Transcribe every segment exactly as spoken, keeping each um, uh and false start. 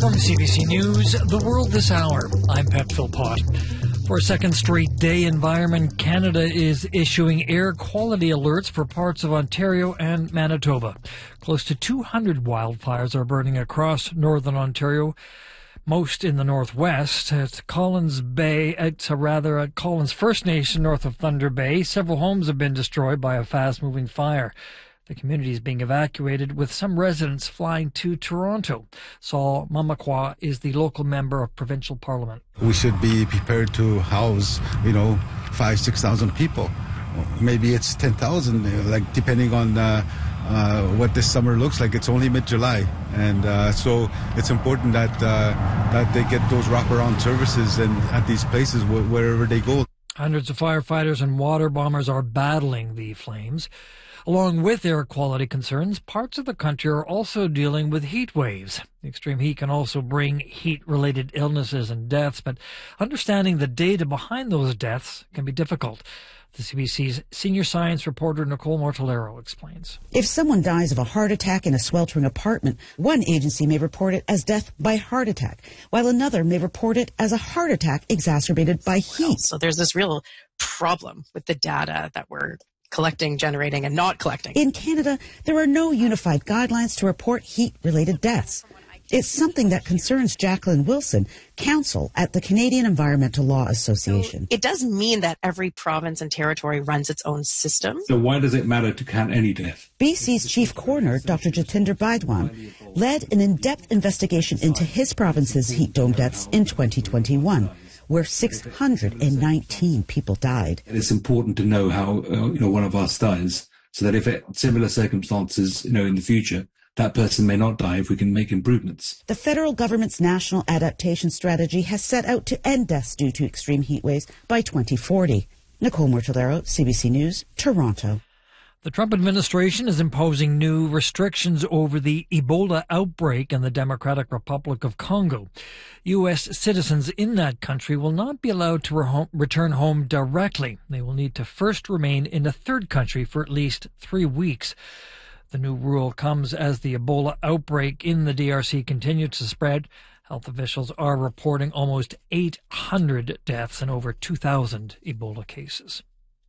From C B C News, The World This Hour, I'm Pep Philpott. For a second straight day, Environment Canada is issuing air quality alerts for parts of Ontario and Manitoba. Close to two hundred wildfires are burning across northern Ontario, most in the northwest. At Collins Bay, at uh, rather at Collins First Nation north of Thunder Bay, several homes have been destroyed by a fast-moving fire. The community is being evacuated, with some residents flying to Toronto. Saul Mamakwa is the local member of provincial parliament. We should be prepared to house, you know, five, six thousand people. Maybe it's ten thousand, like depending on uh, uh, what this summer looks like. It's only mid-July, and uh, so it's important that uh, that they get those wraparound services and at these places wh- wherever they go. Hundreds of firefighters and water bombers are battling the flames. Along with air quality concerns, parts of the country are also dealing with heat waves. Extreme heat can also bring heat-related illnesses and deaths, but understanding the data behind those deaths can be difficult. The C B C's senior science reporter Nicole Mortellero explains. If someone dies of a heart attack in a sweltering apartment, one agency may report it as death by heart attack, while another may report it as a heart attack exacerbated by heat. So there's this real problem with the data that we're collecting, generating, and not collecting. In Canada, there are no unified guidelines to report heat-related deaths. It's something that concerns Jacqueline Wilson, counsel at the Canadian Environmental Law Association. So it does mean that every province and territory runs its own system. So why does it matter to count any death? B C's chief coroner, Doctor Jatinder Baidwan, led an in-depth investigation into his province's heat dome deaths in twenty twenty-one. Where six hundred nineteen people died. It's important to know how uh, you know one of us dies, so that if it, similar circumstances, you know, in the future, that person may not die if we can make improvements. The federal government's national adaptation strategy has set out to end deaths due to extreme heat waves by twenty forty. Nicole Mortellero, C B C News, Toronto. The Trump administration is imposing new restrictions over the Ebola outbreak in the Democratic Republic of Congo. U S citizens in that country will not be allowed to re- return home directly. They will need to first remain in a third country for at least three weeks. The new rule comes as the Ebola outbreak in the D R C continues to spread. Health officials are reporting almost eight hundred deaths and over two thousand Ebola cases.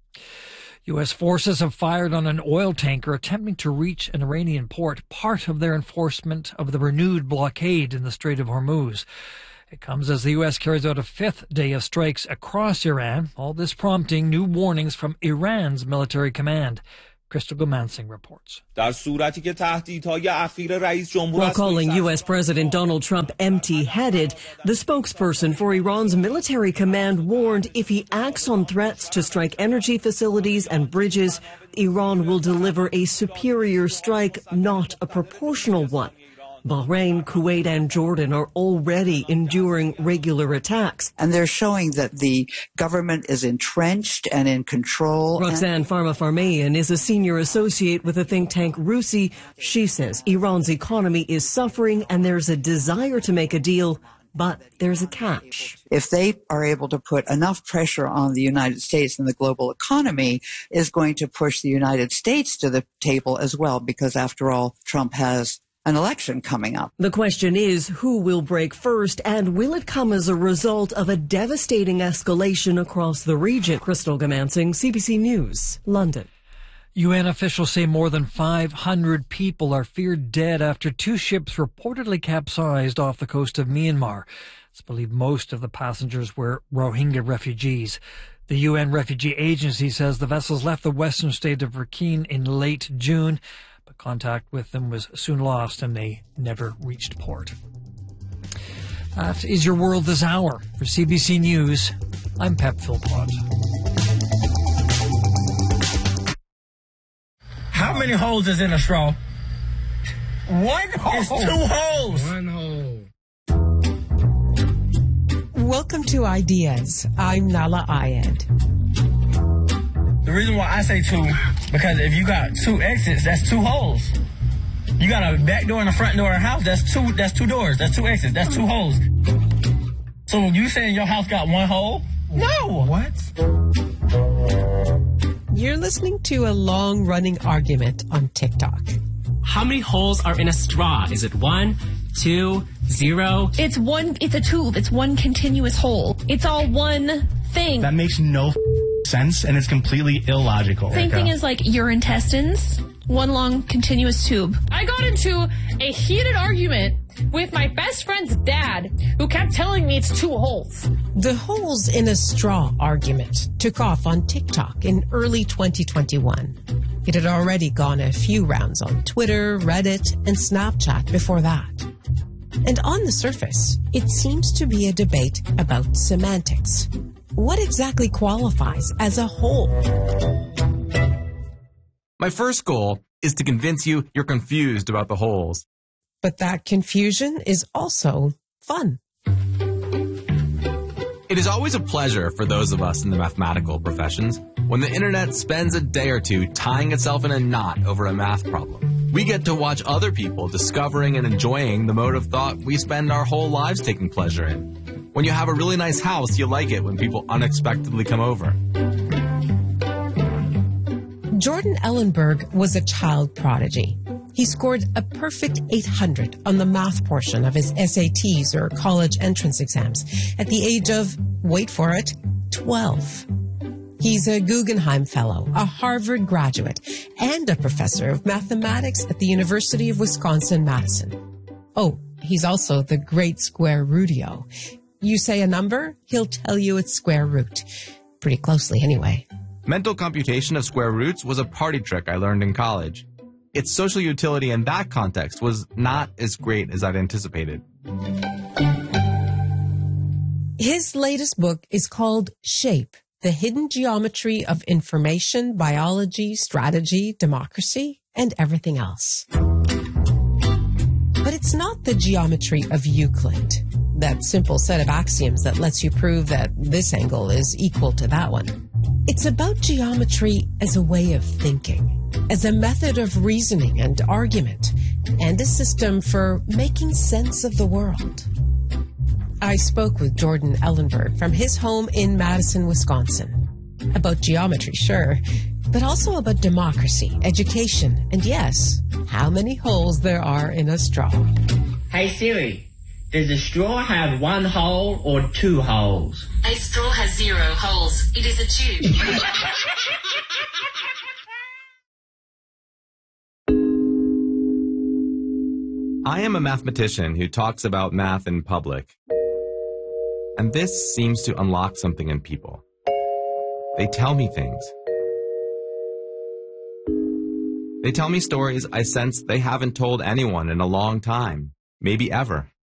U S forces have fired on an oil tanker attempting to reach an Iranian port, part of their enforcement of the renewed blockade in the Strait of Hormuz. It comes as the U S carries out a fifth day of strikes across Iran, all this prompting new warnings from Iran's military command. Crystal Gomansing reports. While calling U S President Donald Trump empty-headed, the spokesperson for Iran's military command warned if he acts on threats to strike energy facilities and bridges, Iran will deliver a superior strike, not a proportional one. Bahrain, Kuwait, and Jordan are already enduring regular attacks. And they're showing that the government is entrenched and in control. Roxanne Farmafarmaian is a senior associate with the think tank RUSI. She says Iran's economy is suffering and there's a desire to make a deal, but there's a catch. If they are able to put enough pressure on the United States, and the global economy is going to push the United States to the table as well, because after all, Trump has an election coming up. The question is, who will break first, and will it come as a result of a devastating escalation across the region? Crystal Gomansing, C B C News, London. U N officials say more than five hundred people are feared dead after two ships reportedly capsized off the coast of Myanmar. It's believed most of the passengers were Rohingya refugees. The U N Refugee Agency says the vessels left the western state of Rakhine in late June. Contact with them was soon lost and they never reached port. That is your world this hour. For C B C News, I'm Pep Philpott. How many holes is in a straw? One hole. It's two holes. One hole. Welcome to Ideas. I'm Nala Ayed. The reason why I say two, because if you got two exits, that's two holes. You got a back door and a front door in a house, that's two that's two doors, that's two exits, that's two holes. So you saying your house got one hole? No! What? You're listening to a long-running argument on TikTok. How many holes are in a straw? Is it one, two, zero? It's one, it's a tube. It's one continuous hole. It's all one thing. That makes no f- sense, and it's completely illogical. Same Erica. thing as like your intestines. One long continuous tube. I got into a heated argument with my best friend's dad, who kept telling me it's two holes. The holes in a straw argument took off on TikTok in early twenty twenty-one. It had already gone a few rounds on Twitter, Reddit, and Snapchat before that. And on the surface, it seems to be a debate about semantics. What exactly qualifies as a hole? My first goal is to convince you you're confused about the holes. But that confusion is also fun. It is always a pleasure for those of us in the mathematical professions when the internet spends a day or two tying itself in a knot over a math problem. We get to watch other people discovering and enjoying the mode of thought we spend our whole lives taking pleasure in. When you have a really nice house, you like it when people unexpectedly come over. Jordan Ellenberg was a child prodigy. He scored a perfect eight hundred on the math portion of his S A Ts, or college entrance exams, at the age of, wait for it, twelve. He's a Guggenheim Fellow, a Harvard graduate, and a professor of mathematics at the University of Wisconsin-Madison. Oh, he's also the great square rootio. You say a number, he'll tell you its square root. Pretty closely, anyway. Mental computation of square roots was a party trick I learned in college. Its social utility in that context was not as great as I'd anticipated. His latest book is called Shape, The Hidden Geometry of Information, Biology, Strategy, Democracy, and Everything Else. But it's not the geometry of Euclid, that simple set of axioms that lets you prove that this angle is equal to that one. It's about geometry as a way of thinking, as a method of reasoning and argument, and a system for making sense of the world. I spoke with Jordan Ellenberg from his home in Madison, Wisconsin. About geometry, sure, but also about democracy, education, and yes, how many holes there are in a straw. Hey Siri, does a straw have one hole or two holes? A straw has zero holes. It is a tube. I am a mathematician who talks about math in public. And this seems to unlock something in people. They tell me things. They tell me stories I sense they haven't told anyone in a long time, maybe ever.